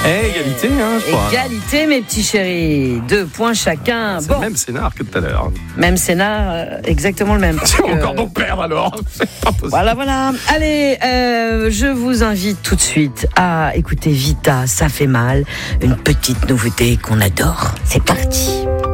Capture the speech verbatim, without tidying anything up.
Eh, égalité, hein, je crois. Égalité, mes petits chéris. Deux points chacun. C'est bon. le même scénar que tout à l'heure. Même scénar, euh, exactement le même. Parce C'est que... encore donc perdre alors. C'est pas possible. Voilà, voilà. Allez, euh, je vous invite tout de suite à écouter Vita, ça fait mal. Une petite nouveauté qu'on adore. C'est parti.